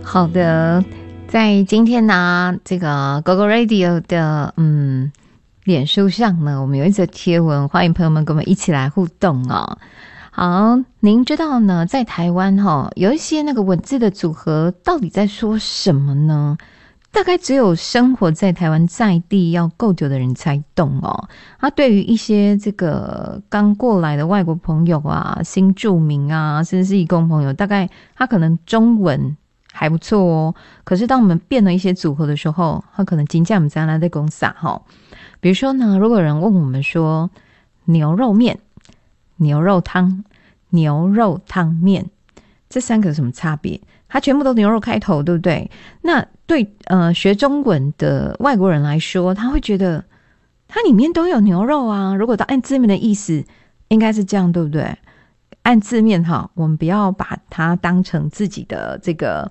好的，在今天呢，这个 GoGo Radio 的脸书上呢，我们有一则贴文，欢迎朋友们跟我们一起来互动哦。好，您知道呢，在台湾有一些那个文字的组合到底在说什么呢？大概只有生活在台湾在地要够久的人才懂哦。对于一些这个刚过来的外国朋友啊、新住民啊，甚至是移工朋友，大概他可能中文还不错哦，可是当我们变了一些组合的时候，他可能真的不知道他在讲啥齁。比如说呢，如果有人问我们说牛肉面、牛肉汤、牛肉汤面，这三个有什么差别？它全部都牛肉开头，对不对？那对学中文的外国人来说，他会觉得它里面都有牛肉啊。如果按字面的意思，应该是这样，对不对？按字面我们不要把它当成自己的这个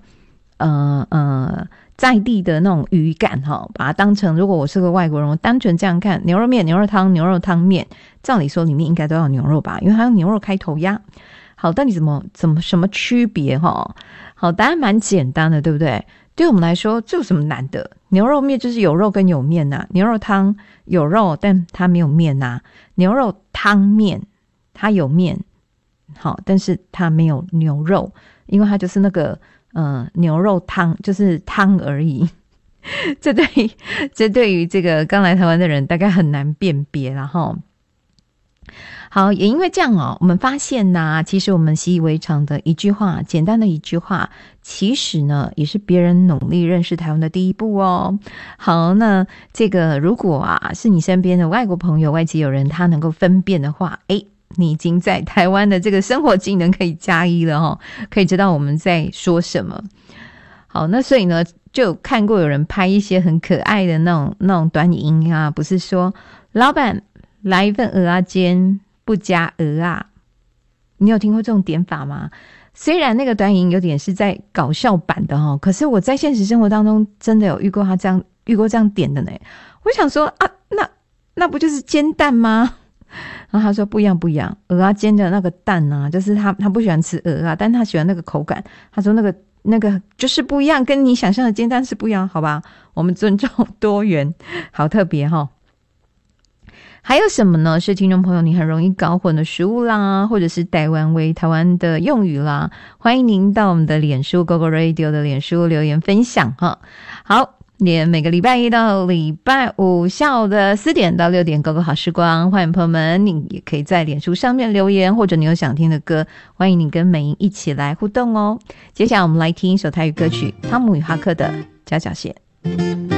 在地的那种语感把它当成，如果我是个外国人，我单纯这样看牛肉面、牛肉汤、牛肉汤面，照理说里面应该都要牛肉吧，因为它用牛肉开头呀。好，到底什么区别好，答案蛮简单的，对不对？对我们来说，这有什么难的？牛肉面就是有肉跟有面啊，牛肉汤有肉，但它没有面啊。牛肉汤面它有面，好，但是它没有牛肉，因为它就是那个牛肉汤，就是汤而已。这对于这个刚来台湾的人大概很难辨别啦齁。好，也因为这样我们发现其实我们习以为常的一句话，简单的一句话，其实呢也是别人努力认识台湾的第一步哦。好，那这个如果是你身边的外国朋友、外籍友人，他能够分辨的话，你已经在台湾的这个生活技能可以加1了可以知道我们在说什么。好，那所以呢，就有看过有人拍一些很可爱的那种短影音不是说老板来一份蚵仔煎不加蚵仔，你有听过这种点法吗？虽然那个短影有点是在搞笑版的可是我在现实生活当中真的有遇过这样点的呢。我想说那不就是煎蛋吗？然后他说不一样，蚵仔煎的那个蛋就是他不喜欢吃蚵仔，但他喜欢那个口感。他说那个就是不一样，跟你想象的煎蛋是不一样，好吧？我们尊重多元，好特别还有什么呢？是听众朋友你很容易搞混的食物啦，或者是台湾的用语啦，欢迎您到我们的脸书 GoGo Radio 的脸书留言分享好，每个礼拜一到礼拜五下午的4点到6点 GoGo 好时光，欢迎朋友们，你也可以在脸书上面留言，或者你有想听的歌，欢迎你跟美英一起来互动哦。接下来我们来听一首台语歌曲，汤姆与哈克的夹脚蟹。